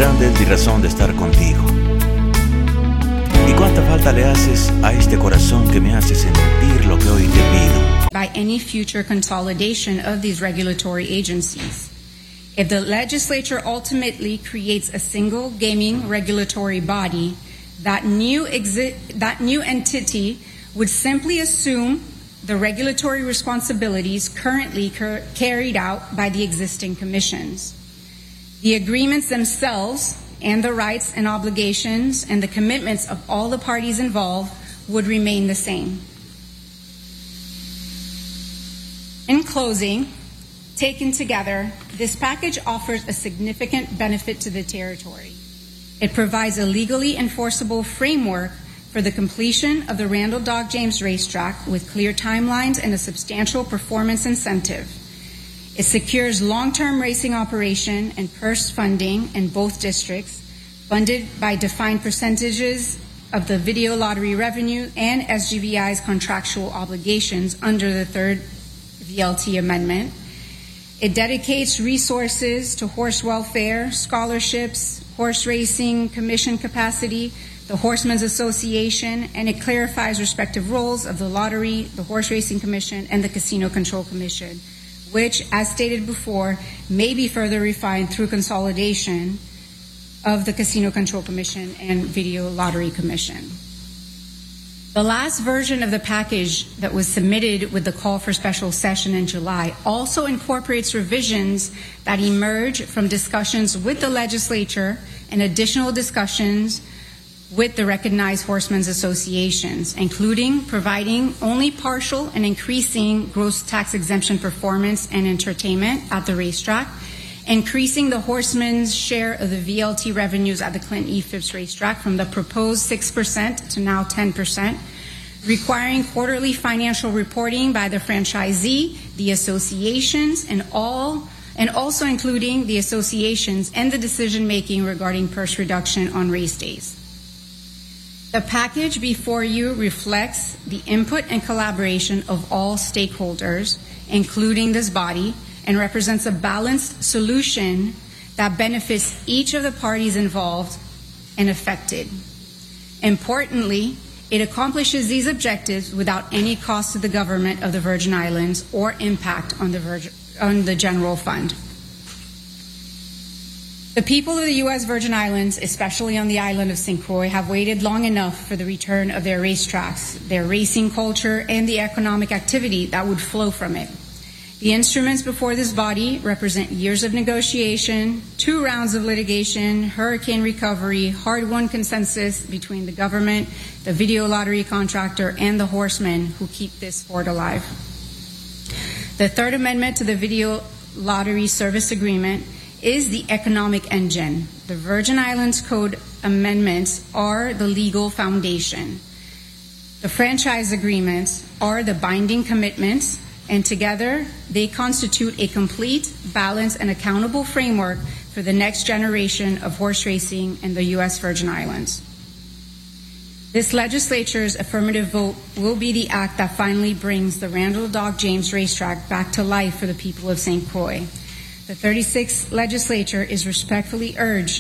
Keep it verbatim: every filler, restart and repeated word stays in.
grande es mi razón de estar contigo. Y cuánta falta le haces a este corazón que me hace sentir lo que hoy te pido. By any future consolidation of these regulatory agencies. If the legislature ultimately creates a single gaming regulatory body, that new exi- that new entity would simply assume the regulatory responsibilities currently cur- carried out by the existing commissions. The agreements themselves and the rights and obligations and the commitments of all the parties involved would remain the same. In closing, taken together, this package offers a significant benefit to the territory. It provides a legally enforceable framework for the completion of the Randall Dog James Racetrack with clear timelines and a substantial performance incentive. It secures long-term racing operation and purse funding in both districts, funded by defined percentages of the video lottery revenue and S G V I's contractual obligations under the third V L T amendment. It dedicates resources to horse welfare, scholarships, horse racing, commission capacity, the Horsemen's Association, and it clarifies respective roles of the Lottery, the Horse Racing Commission, and the Casino Control Commission, which, as stated before, may be further refined through consolidation of the Casino Control Commission and Video Lottery Commission. The last version of the package that was submitted with the call for special session in July also incorporates revisions that emerge from discussions with the legislature and additional discussions with the recognized horsemen's associations, including providing only partial and increasing gross tax exemption performance and entertainment at the racetrack, increasing the horsemen's share of the V L T revenues at the Clinton E. Phipps racetrack from the proposed six percent to now ten percent, requiring quarterly financial reporting by the franchisee, the associations, and all, and also including the associations and the decision-making regarding purse reduction on race days. The package before you reflects the input and collaboration of all stakeholders, including this body, and represents a balanced solution that benefits each of the parties involved and affected. Importantly, it accomplishes these objectives without any cost to the government of the Virgin Islands or impact on the, Virgin, on the general fund. The people of the U S Virgin Islands, especially on the island of Saint Croix, have waited long enough for the return of their racetracks, their racing culture, and the economic activity that would flow from it. The instruments before this body represent years of negotiation, two rounds of litigation, hurricane recovery, hard-won consensus between the government, the video lottery contractor, and the horsemen who keep this sport alive. The third amendment to the video lottery service agreement is the economic engine. The Virgin Islands Code amendments are the legal foundation. The franchise agreements are the binding commitments, and together they constitute a complete, balanced, and accountable framework for the next generation of horse racing in the U S Virgin Islands. This legislature's affirmative vote will be the act that finally brings the Randall Dog James Racetrack back to life for the people of Saint Croix. The thirty-sixth legislature is respectfully urged